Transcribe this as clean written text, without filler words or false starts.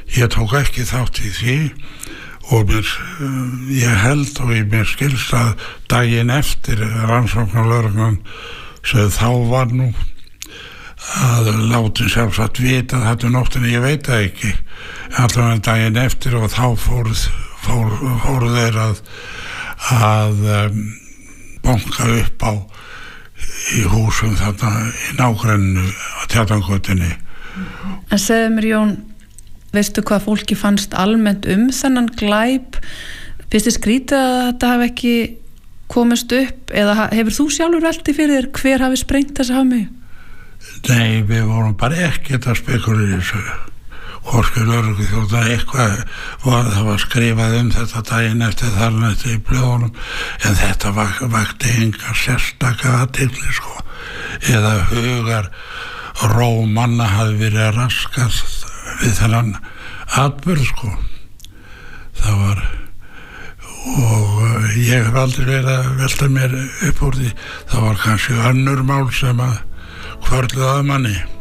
Ég tók ekki þátt í því og ég held og mér skilst að daginn eftir rannsóknarlögreglan sem þá var nú að látin sjálfsagt vita þetta nóttinni, ég veit það ekki allavega daginn eftir og þá fóru þeir að banka upp á í húsum þarna í nágrennu á Tjarnargötunni. En segðu mér Jón, veistu hvað fólki fannst almennt þennan glæp? Finnst þér skrítið að þetta hafi ekki komist upp eða hefur þú sjálfur velti fyrir þér hver hafi sprengt þessa hafmeyju? Nei, við vorum bara ekkert að spekulera í þessu. Hvorki lögregluþjónn eitthvað það var skrifað þetta daginn eftir þarna í blöðunum en þetta vakti enga sérstaka athygli sko eða hugar ró manna hafi verið raskast við þennan atburð sko. Það var og ég hef aldrei verið að velta mér upp úr því. Það var kannski önnur mál sem að hvörluðu að manni.